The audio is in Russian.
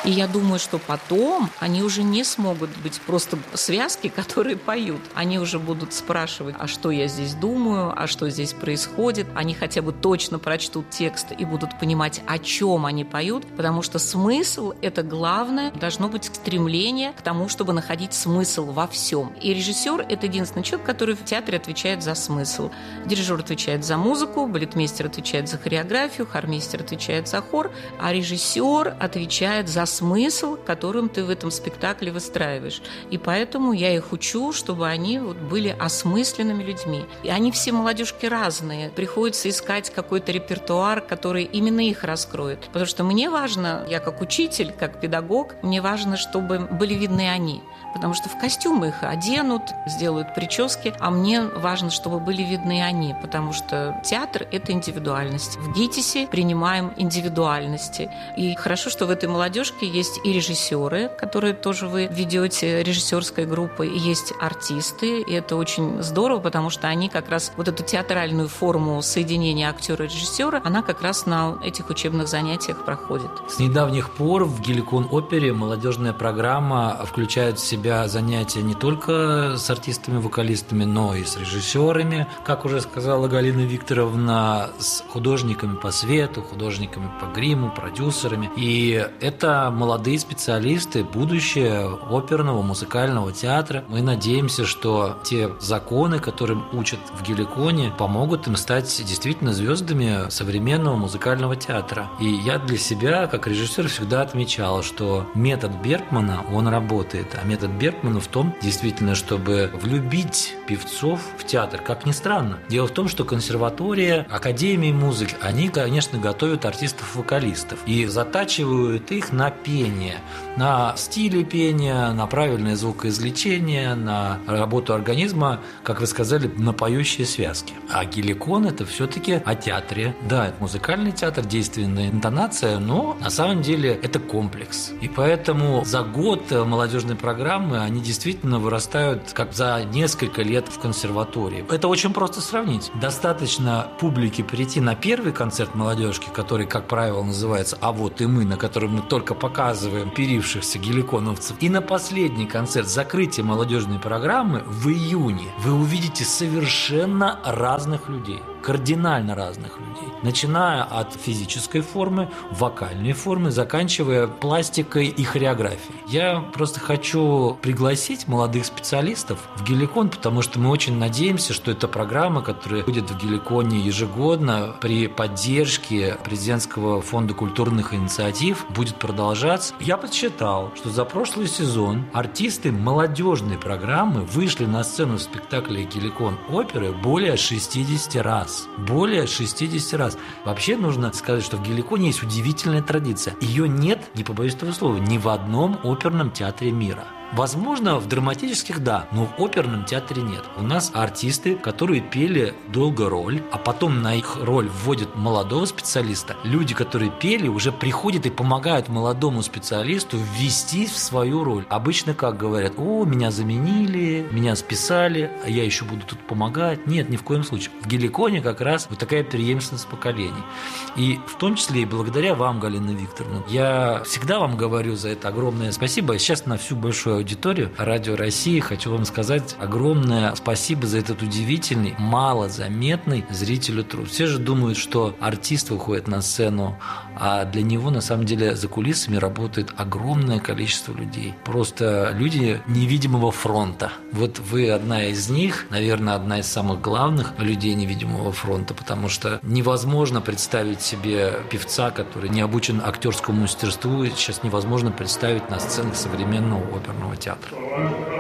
И я думаю, что потом они уже не смогут быть просто связки, которые поют. Они уже будут спрашивать, а что я здесь думаю, а что здесь происходит. Они хотя бы точно прочтут текст и будут понимать, о чем они поют, потому что смысл – это главное. Должно быть стремление к тому, чтобы находить смысл во всем. И режиссер – это единственный человек, который в театре отвечает за смысл. Дирижер отвечает за музыку, балетмейстер отвечает за хореографию, хормейстер отвечает за хор, а режиссер отвечает за смысл, которым ты в этом спектакле выстраиваешь. И поэтому я их учу, чтобы они были осмысленными людьми. И они все молодежки разные. Приходится искать какой-то репертуар, который именно их раскроет. Потому что мне важно, я как учитель, как педагог, мне важно, чтобы были видны они. Потому что в костюмы их оденут, сделают прически, а мне важно, чтобы были видны они, потому что театр – это индивидуальность. В ГИТИСе принимаем индивидуальности. И хорошо, что в этой молодежке есть и режиссеры, которые тоже вы ведете режиссерской группой, и есть артисты, и это очень здорово, потому что они как раз эту театральную форму соединения актера и режиссера, она как раз на этих учебных занятиях проходит. С недавних пор в Геликон-опере молодежная программа включает в себя занятия не только с артистами-вокалистами, но и с режиссерами, как уже сказала Галина Викторовна, с художниками по свету, художниками по гриму, продюсерами. И это молодые специалисты, будущее оперного, музыкального театра. Мы надеемся, что те законы, которым учат в Геликоне, помогут им стать действительно звездами современного музыкального театра. И я для себя, как режиссер, всегда отмечал, что метод Бергмана, он работает. А метод Бергмана в том, действительно, чтобы влюбить певцов в театр. Как ни странно. Дело в том, что консерватория, академии музыки, они, конечно, готовят артистов-вокалистов и затачивают их на пение, на стиле пения, на правильное звукоизвлечение, на работу организма, как вы сказали, на поющие связки. А Геликон – это все-таки о театре. Да, это музыкальный театр, действенная интонация, но на самом деле это комплекс. И поэтому за год молодежной программы они действительно вырастают как за несколько лет в консерватории. Это очень просто сравнить. Достаточно публике прийти на первый концерт молодежки, который, как правило, называется «А вот и мы», на котором мы только показываем перившихся геликоновцев, и на последний концерт закрытия молодежной программы в июне вы увидите совершенно разных людей. Кардинально разных людей. Начиная от физической формы, вокальной формы, заканчивая пластикой и хореографией. Я просто хочу пригласить молодых специалистов в Геликон, потому что мы очень надеемся, что эта программа, которая будет в Геликоне ежегодно при поддержке Президентского фонда культурных инициатив, будет продолжаться. Я подсчитал, что за прошлый сезон артисты молодежной программы вышли на сцену в спектакле Геликон оперы более 60 раз. Более 60 раз. Вообще нужно сказать, что в Геликоне есть удивительная традиция. Ее нет, не побоюсь этого слова, ни в одном оперном театре мира. Возможно, в драматических – да, но в оперном театре нет. У нас артисты, которые пели долго роль, а потом на их роль вводят молодого специалиста. Люди, которые пели, уже приходят и помогают молодому специалисту ввести в свою роль. Обычно как говорят: «О, меня заменили, меня списали, а я еще буду тут помогать». Нет, ни в коем случае. В Геликоне как раз вот такая преемственность поколений. И в том числе и благодаря вам, Галина Викторовна. Я всегда вам говорю за это огромное спасибо. Сейчас на всю большую аудиторию Радио России хочу вам сказать огромное спасибо за этот удивительный, малозаметный зрителю труд. Все же думают, что артист выходит на сцену, а для него на самом деле за кулисами работает огромное количество людей. Просто люди невидимого фронта. Вот вы одна из них, наверное, одна из самых главных людей невидимого фронта, потому что невозможно представить себе певца, который не обучен актерскому мастерству, сейчас невозможно представить на сценах современного оперного театра.